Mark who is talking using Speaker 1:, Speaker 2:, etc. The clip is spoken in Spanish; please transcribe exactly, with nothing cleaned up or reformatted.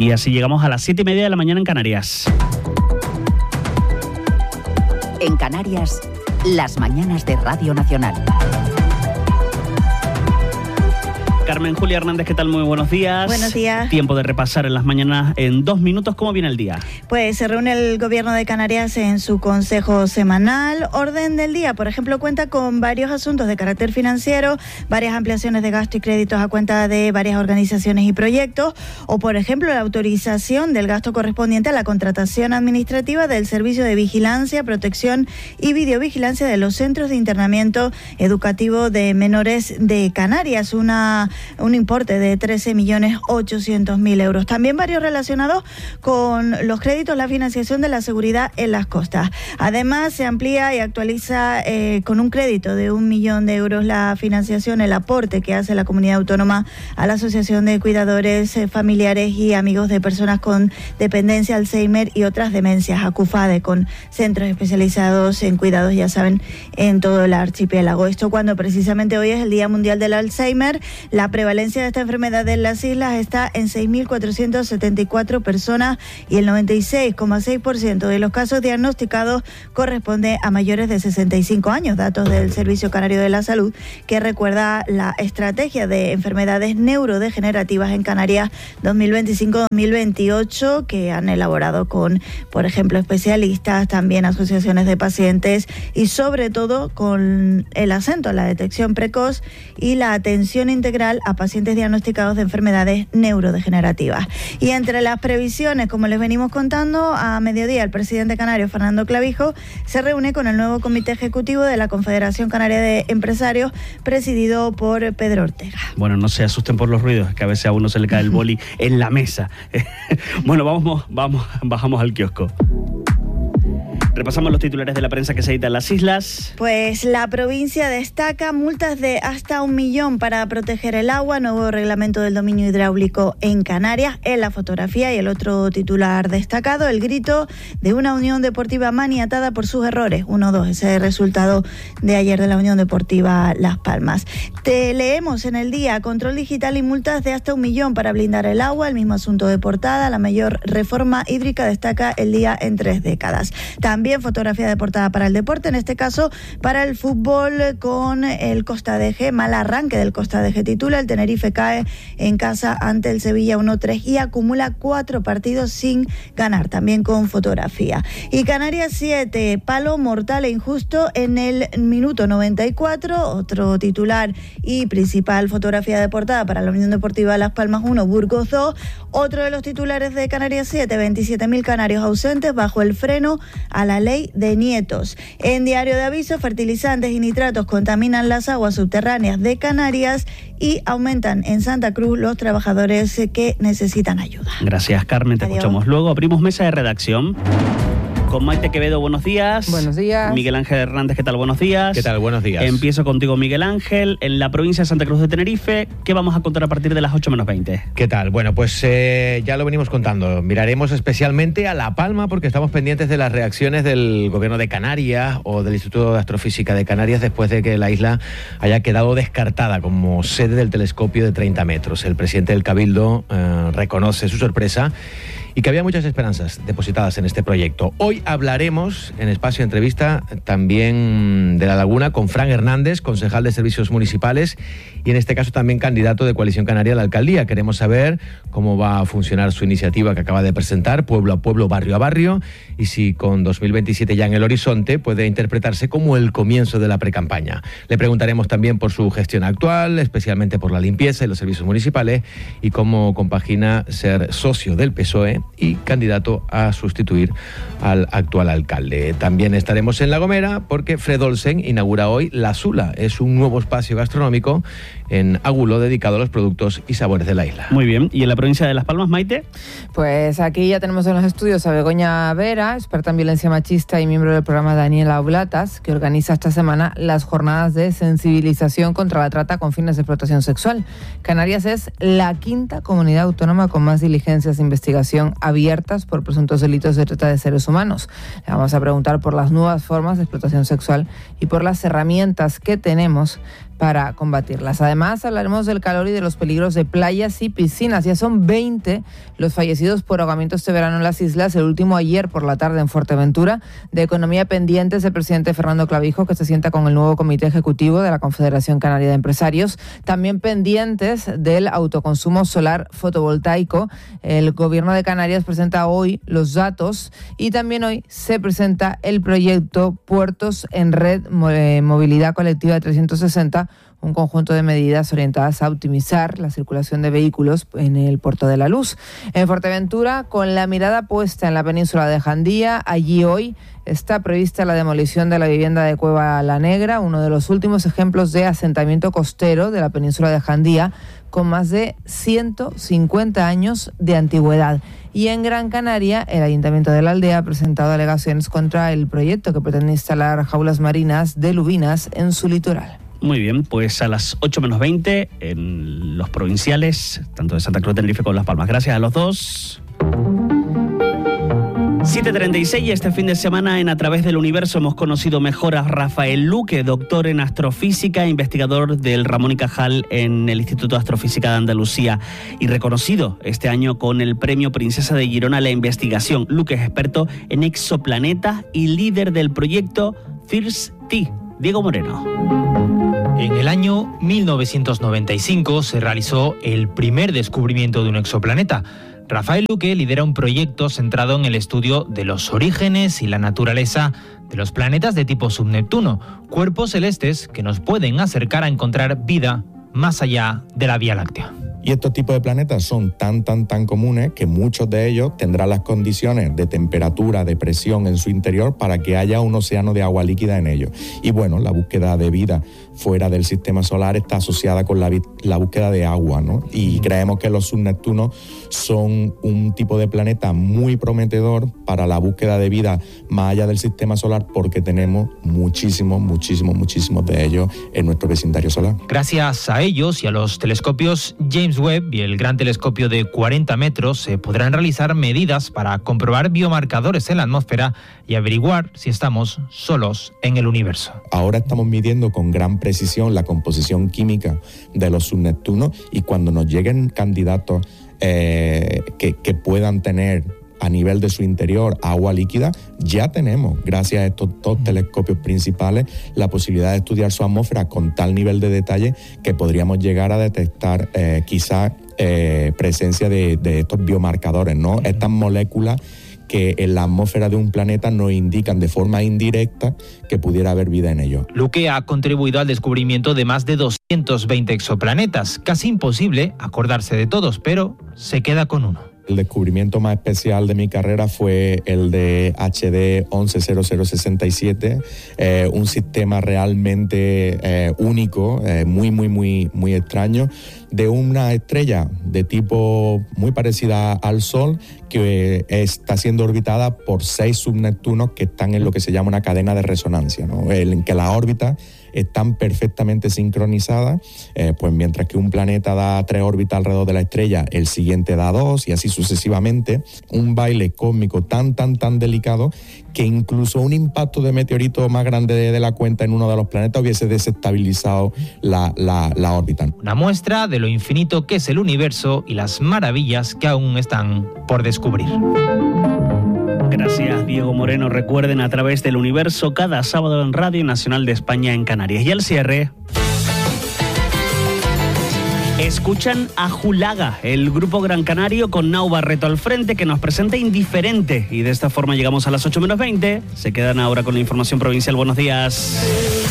Speaker 1: Y así llegamos a las siete y media de la mañana en Canarias.
Speaker 2: En Canarias, las mañanas de Radio Nacional.
Speaker 1: Carmen Julia Hernández, ¿qué tal? Muy buenos días.
Speaker 3: Buenos días.
Speaker 1: Tiempo de repasar en las mañanas en dos minutos cómo viene el día.
Speaker 3: Pues se reúne el Gobierno de Canarias en su consejo semanal. Orden del día, por ejemplo, cuenta con varios asuntos de carácter financiero, varias ampliaciones de gasto y créditos a cuenta de varias organizaciones y proyectos, o por ejemplo la autorización del gasto correspondiente a la contratación administrativa del Servicio de Vigilancia, Protección y Videovigilancia de los Centros de Internamiento Educativo de Menores de Canarias, una un importe de trece millones ochocientos mil euros. También varios relacionados con los créditos, la financiación de la seguridad en las costas. Además, se amplía y actualiza eh, con un crédito de un millón de euros la financiación, el aporte que hace la comunidad autónoma a la Asociación de Cuidadores eh, Familiares y Amigos de Personas con Dependencia, Alzheimer y otras demencias, ACUFADE, con centros especializados en cuidados, ya saben, en todo el archipiélago. Esto cuando precisamente hoy es el Día Mundial del Alzheimer. La prevalencia de esta enfermedad en las islas está en seis mil cuatrocientas setenta y cuatro personas y el noventa y seis coma seis por ciento de los casos diagnosticados corresponde a mayores de sesenta y cinco años, datos del Servicio Canario de la Salud, que recuerda la estrategia de enfermedades neurodegenerativas en Canarias dos mil veinticinco dos mil veintiocho, que han elaborado con, por ejemplo, especialistas, también asociaciones de pacientes y sobre todo con el acento en la detección precoz y la atención integral a pacientes diagnosticados de enfermedades neurodegenerativas. Y entre las previsiones, como les venimos contando, a mediodía el presidente canario Fernando Clavijo se reúne con el nuevo comité ejecutivo de la Confederación Canaria de Empresarios, presidido por Pedro Ortega.
Speaker 1: Bueno, no se asusten por los ruidos, que a veces a uno se le cae el boli en la mesa. Bueno, vamos, vamos, bajamos al kiosco. Repasamos los titulares de la prensa que se edita en las islas.
Speaker 3: Pues la provincia destaca multas de hasta un millón para proteger el agua, nuevo reglamento del dominio hidráulico en Canarias, en la fotografía. Y el otro titular destacado, el grito de una Unión Deportiva maniatada por sus errores. uno dos, ese resultado de ayer de la Unión Deportiva Las Palmas. Te leemos en el día, control digital y multas de hasta un millón para blindar el agua, el mismo asunto de portada. La mayor reforma hídrica destaca el día en tres décadas. También También fotografía de portada para el deporte, en este caso para el fútbol, con el Costa de G, mal arranque del Costa de G titula, el Tenerife cae en casa ante el Sevilla uno tres y acumula cuatro partidos sin ganar, también con fotografía. Y Canarias siete, palo mortal e injusto en el minuto noventa y cuatro, otro titular y principal fotografía de portada para la Unión Deportiva Las Palmas uno, Burgos dos, otro de los titulares de Canarias siete, veintisiete mil canarios ausentes bajo el freno a la ley de nietos. En Diario de Aviso, fertilizantes y nitratos contaminan las aguas subterráneas de Canarias y aumentan en Santa Cruz los trabajadores que necesitan ayuda.
Speaker 1: Gracias, Carmen, te
Speaker 3: Adiós.
Speaker 1: Escuchamos luego. Abrimos mesa de redacción con Maite Quevedo, buenos días.
Speaker 4: Buenos días.
Speaker 1: Miguel Ángel Hernández, ¿qué tal? Buenos días.
Speaker 5: ¿Qué tal? Buenos días.
Speaker 1: Empiezo contigo, Miguel Ángel. En la provincia de Santa Cruz de Tenerife, ¿qué vamos a contar a partir de las ocho menos veinte?
Speaker 5: ¿Qué tal? Bueno, pues eh, ya lo venimos contando. Miraremos especialmente a La Palma porque estamos pendientes de las reacciones del Gobierno de Canarias o del Instituto de Astrofísica de Canarias después de que la isla haya quedado descartada como sede del telescopio de treinta metros. El presidente del Cabildo eh, reconoce su sorpresa y que había muchas esperanzas depositadas en este proyecto. Hoy hablaremos en Espacio Entrevista también de La Laguna con Fran Hernández, concejal de Servicios Municipales y en este caso también candidato de Coalición Canaria a la alcaldía. Queremos saber cómo va a funcionar su iniciativa que acaba de presentar, pueblo a pueblo, barrio a barrio, y si con dos mil veintisiete ya en el horizonte puede interpretarse como el comienzo de la precampaña. Le preguntaremos también por su gestión actual, especialmente por la limpieza y los servicios municipales, y cómo compagina ser socio del P S O E y candidato a sustituir al actual alcalde. También estaremos en La Gomera porque Fred Olsen inaugura hoy La Sula. Es un nuevo espacio gastronómico en Águlo dedicado a los productos y sabores de la isla.
Speaker 1: Muy bien. ¿Y en la provincia de Las Palmas, Maite?
Speaker 4: Pues aquí ya tenemos en los estudios a Begoña Vera, experta en violencia machista y miembro del programa Daniela Oblatas, que organiza esta semana las jornadas de sensibilización contra la trata con fines de explotación sexual. Canarias es la quinta comunidad autónoma con más diligencias de investigación abiertas por presuntos delitos de trata de seres humanos. Le vamos a preguntar por las nuevas formas de explotación sexual y por las herramientas que tenemos para combatirlas. Además, hablaremos del calor y de los peligros de playas y piscinas. Ya son veinte los fallecidos por ahogamiento este verano en las islas, el último ayer por la tarde en Fuerteventura. De economía pendientes, el presidente Fernando Clavijo, que se sienta con el nuevo comité ejecutivo de la Confederación Canaria de Empresarios. También pendientes del autoconsumo solar fotovoltaico. El Gobierno de Canarias presenta hoy los datos y también hoy se presenta el proyecto Puertos en Red, Movilidad Colectiva de trescientos sesenta, un conjunto de medidas orientadas a optimizar la circulación de vehículos en el Puerto de la Luz. En Fuerteventura, con la mirada puesta en la península de Jandía, allí hoy está prevista la demolición de la vivienda de Cueva la Negra, uno de los últimos ejemplos de asentamiento costero de la península de Jandía, con más de ciento cincuenta años de antigüedad. Y en Gran Canaria, el Ayuntamiento de la Aldea ha presentado alegaciones contra el proyecto que pretende instalar jaulas marinas de lubinas en su litoral.
Speaker 1: Muy bien, pues a las ocho menos veinte en los provinciales, tanto de Santa Cruz de Tenerife como Las Palmas. Gracias a los dos. siete treinta y seis, este fin de semana en A Través del Universo hemos conocido mejor a Rafael Luque, doctor en astrofísica, investigador del Ramón y Cajal en el Instituto de Astrofísica de Andalucía y reconocido este año con el Premio Princesa de Girona a la investigación. Luque es experto en exoplanetas y líder del proyecto FIRST. Diego Moreno.
Speaker 6: En el año mil novecientos noventa y cinco se realizó el primer descubrimiento de un exoplaneta. Rafael Luque lidera un proyecto centrado en el estudio de los orígenes y la naturaleza de los planetas de tipo subneptuno, cuerpos celestes que nos pueden acercar a encontrar vida más allá de la Vía Láctea.
Speaker 7: Y estos tipos de planetas son tan, tan, tan comunes que muchos de ellos tendrán las condiciones de temperatura, de presión en su interior para que haya un océano de agua líquida en ellos. Y bueno, la búsqueda de vida fuera del sistema solar está asociada con la, la búsqueda de agua, ¿no? Y creemos que los subneptunos son un tipo de planeta muy prometedor para la búsqueda de vida más allá del sistema solar porque tenemos muchísimos, muchísimos, muchísimos de ellos en nuestro vecindario solar.
Speaker 6: Gracias a ellos y a los telescopios James Webb y el Gran Telescopio de cuarenta metros se podrán realizar medidas para comprobar biomarcadores en la atmósfera y averiguar si estamos solos en el universo.
Speaker 7: Ahora estamos midiendo con gran precisión la composición química de los subneptunos y cuando nos lleguen candidatos eh, que, que puedan tener a nivel de su interior agua líquida, ya tenemos, gracias a estos dos telescopios principales, la posibilidad de estudiar su atmósfera con tal nivel de detalle que podríamos llegar a detectar eh, quizás eh, presencia de, de estos biomarcadores, ¿no? Estas moléculas que en la atmósfera de un planeta nos indican de forma indirecta que pudiera haber vida en ello.
Speaker 6: Luque ha contribuido al descubrimiento de más de doscientos veinte exoplanetas. Casi imposible acordarse de todos, pero se queda con uno.
Speaker 7: El descubrimiento más especial de mi carrera fue el de H D once cero cero sesenta y siete, eh, un sistema realmente eh, único, eh, muy, muy, muy, muy extraño, de una estrella de tipo muy parecida al Sol que está siendo orbitada por seis subneptunos que están en lo que se llama una cadena de resonancia, ¿no? En que las órbitas están perfectamente sincronizadas, eh, pues mientras que un planeta da tres órbitas alrededor de la estrella, el siguiente da dos y así sucesivamente. Un baile cósmico tan, tan, tan delicado que incluso un impacto de meteorito más grande de, de la cuenta en uno de los planetas hubiese desestabilizado la, la, la órbita.
Speaker 6: Una muestra de lo infinito que es el universo y las maravillas que aún están por descubrir.
Speaker 1: Gracias, Diego Moreno. Recuerden, A Través del Universo, cada sábado en Radio Nacional de España en Canarias. Y al cierre, escuchan a Julaga, el grupo Gran Canario con Nau Barreto al frente, que nos presenta Indiferente. Y de esta forma llegamos a las ocho menos veinte. Se quedan ahora con la información provincial. Buenos días.